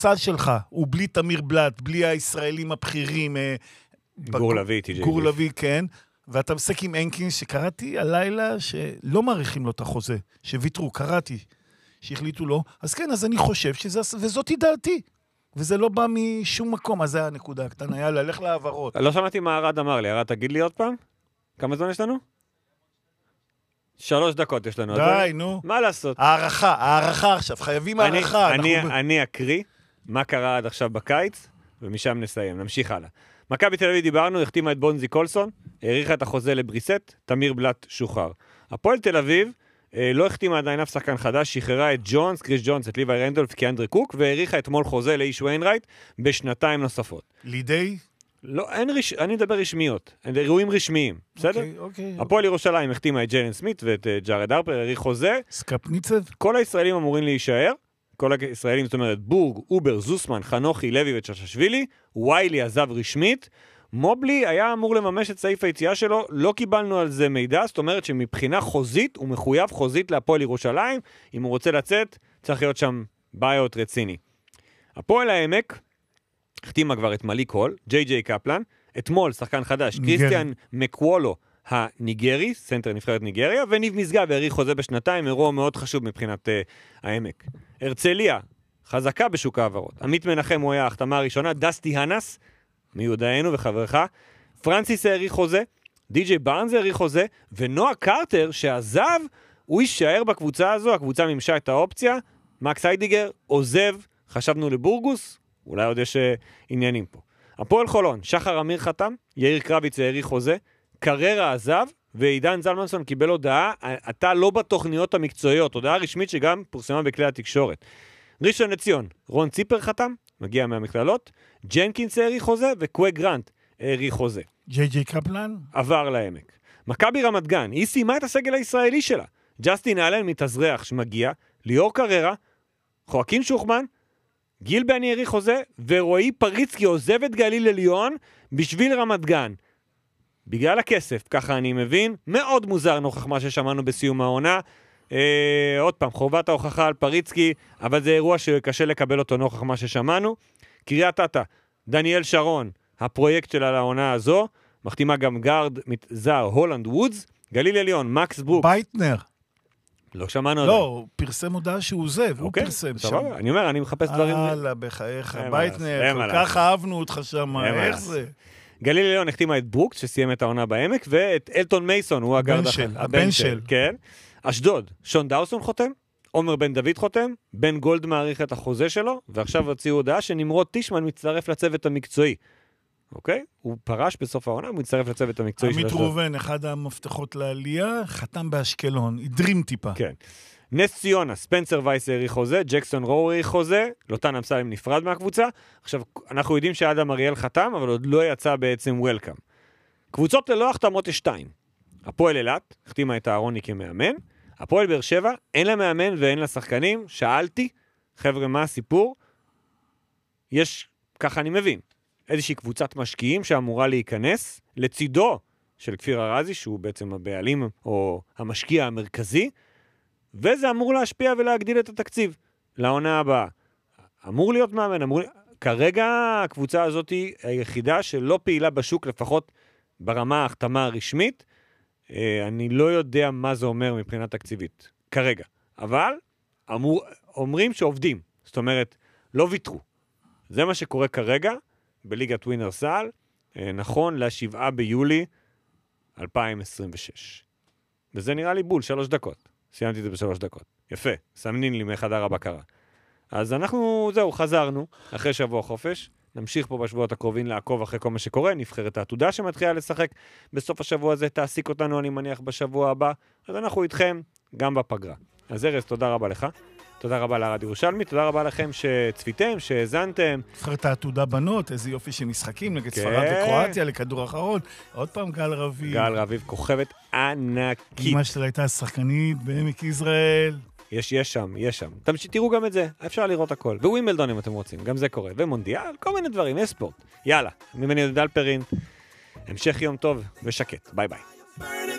צד שלך, הוא בלי תמיר בלט, בלי הישראלים הבכירים, גור לוי, גור לוי, כן, ואתה מסק עם אנקינס, שקראתי הלילה שלא מעריכים לו את החוזה, שוויתרו, קראתי, שהחליטו לו, אז כן, אז אני חושב וזאת היא דעתי, וזה לא בא משום מקום, אז זה הנקודה הקטנה, יאללה, לך לעברות. לא שמעתי מה ארד אמר לי, ארד תגיד לי עוד פעם? כמה זמן יש לנו? 3 דקות יש לנו. די, נו. מה לעשות? הערכה עכשיו, חייבים הערכה. אני אקריא מה קרה עד עכשיו בקיץ, ומשם נסיים, נמשיך הלאה. מכבי תל אביב דיברנו, החתימה את בונזי קולסון, האריכה את החוזה לבריסט, תמיר בלט שוחרר. הפועל תל אביב לא החתימה עדיין אף שחקן חדש, שחררה את ג'ונס, קריס ג'ונס, את ליווי רנדולף, כאנדרי קוק, והאריכה אתמול חוזה לאיש ויינרייט בשנתיים נוספות. לידי? לא, אני מדבר רשמיות, אירועים רשמיים, בסדר? אוקיי. הפועל ירושלים החתימה את ג'יילן סמית ואת ג'ארד הרפר, האריך חוזה. סקפניצב? כל הישראלים אמורים להישאר, כל הישראלים, זאת אומרת, בורג, אובר, זוסמן, חנוכי, לוי וצ'ששווילי, ויילי עזב רשמית, מובלי היה אמור לממש את סעיף היציאה שלו, לא קיבלנו על זה מידע, זאת אומרת שמבחינה חוזית, הוא מחויב חוזית להפועל ירושלים, אם הוא רוצה לצאת, צריך להיות שם ביוט רציני. הפועל העמק, החתימה כבר את מליק הול, ג'יי קפלן, אתמול שחקן חדש, קריסטיאן מקוולו הניגרי, סנטר נבחרת ניגריה, וניב משגב האריך חוזה בשנתיים, אירוע מאוד חשוב מבחינת העמק. הרצליה, חזקה בשוק העברות. עמית מנחם הוא היה ההחתמה הראשונה, דסטי הנס, מיודענו וחברך, פרנסיס האריך חוזה, די.ג'יי בארנס האריך חוזה, ונועה קרטר שעזב, הוא יישאר בקבוצה הזו, הקבוצה מימשה את האופציה, מקס היידיגר עוזב, חשבנו לבורגוס, אולי עוד יש עניינים פה. הפועל חולון, שחר אמיר חתם, יאיר קרביץ האריך חוזה, קררה עזב, ועידן זלמנסון קיבל הודעה, אתה לא בתוכניות המקצועיות, הודעה רשמית שגם פורסמה בכלי התקשורת. ראשון לציון, רון ציפר חתם, מגיע מהמכללות, ג'נקינס האריך חוזה, וקווי גרנט האריך חוזה. ג'יי קפלן? עבר לעמק. מכבי רמת גן, היא סיימה את הסגל הישראלי שלה. ג'סטין אלן מתאזרח שמגיע, ליאור קררה, חואקין שוחמן, גיל בני האריך חוזה, ורועי פריצקי עוזב את גליל עליון בשביל רמת גן. בגלל הכסף, ככה אני מבין, מאוד מוזר נוכח מה ששמענו בסיום העונה. עוד פעם, חובת ההוכחה על פריצקי, אבל זה אירוע שקשה לקבל אותו נוכח מה ששמענו. קריית אתא, דניאל שרון, הפרויקט שלה לעונה הזו, מחתימה גם גארד זר הולנד וודס, גליל עליון, מקס ברוק. בייטנר. לא שמענו. לא, הוא פרסם הודעה שהוא עוזב, הוא פרסם שם. אני אומר, אני מחפש דברים. הלאה, בחייך, בייטנר, כל כך אהבנו אותך שם, איך זה? גליל עליון החתימה את ברוקס, שסיים את העונה בעמק, ואת אלטון מייסון, הוא הגארד הבן של. כן. אשדוד, שון דאוסון חותם, עומר בן דוד חותם, בן גולד מעריך את החוזה שלו, ועכשיו הוציאו הודעה שנמרוד טישמן מצטרף לצוות המקצועי. אוקיי? הוא פרש בסוף העונה, הוא מצטרף לצוות המקצועי של אשדוד. עמית ראובן, אחד המפתחות לעלייה, חתם באשקלון, הדרים טיפה. כן. נס ציונה, ספנסר וייס האריך חוזה, ג'קסון רו האריך חוזה, לוטן אמסלם נפרד מהקבוצה. עכשיו, אנחנו יודעים שאדם אריאל חתם, אבל עוד לא יצא בעצם וולקאם. קבוצות ללא החתמות יש 2. הפועל אילת, החתימה את אהרוני כמאמן. הפועל באר שבע, אין לה מאמן ואין לה שחקנים. שאלתי, חבר'ה, מה הסיפור? יש, ככה אני מבין, איזושהי קבוצת משקיעים שאמורה להיכנס לצידו של כפיר ארזי, שהוא בעצם הבעלים או המשקיע המרכזי, וזה אמור להשפיע ולהגדיל את התקציב לעונה הבאה. אמור להיות מאמן, כרגע הקבוצה הזאת היא היחידה שלא פעילה בשוק, לפחות ברמה ההחתמה הרשמית. אני לא יודע מה זה אומר מבחינה תקציבית, כרגע. אבל אומרים שעובדים, זאת אומרת, לא ויתרו. זה מה שקורה כרגע בליגת ווינר סל, נכון ל7 ביולי 2026. וזה נראה לי בול, 3 דקות. סיימתי את זה ב3 דקות. יפה, סמנין לי מחדר הבקרה. אז אנחנו, זהו, חזרנו, אחרי שבוע חופש, נמשיך פה בשבועות הקרובים לעקוב אחרי כל מה שקורה, נבחרת העתודה שמתחילה לשחק בסוף השבוע הזה, תעסיק אותנו אני מניח בשבוע הבא, אז אנחנו איתכם גם בפגרה. אז ארז, תודה רבה לך, תודה רבה לרד ירושלמי, תודה רבה לכם שצפיתם, שהזנתם. נבחרת העתודה בנות, איזה יופי של משחקים, נגד ספרד וקרואטיה, לכדור אחרון, עוד פעם גל רביב. גל רביב, כוכבת ענקית. אמא שלה הייתה שחקנית בעמק יזרעאל. יש שם. תראו גם את זה, אפשר לראות הכל. ווימבלדון אם אתם רוצים, גם זה קורה. ומונדיאל, כל מיני דברים, יש ספורט. יאללה, ממני דל פרין. המשך יום טוב ושקט. ביי ביי.